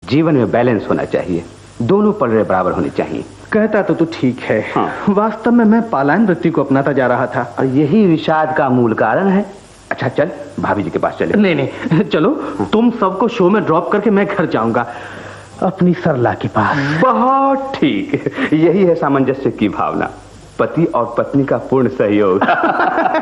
जीवन में बैलेंस होना चाहिए, दोनों पलड़े बराबर होने चाहिए। कहता तो तू ठीक है। हाँ। वास्तव में मैं पलायन वृत्ति को अपनाता जा रहा था और यही विषाद का मूल कारण है। अच्छा चल भाभी जी के पास चले। नहीं चलो। तुम सबको शो में ड्रॉप करके मैं घर जाऊंगा अपनी सरला के पास। बहुत ठीक, यही है सामंजस्य की भावना, पति और पत्नी का पूर्ण सहयोग।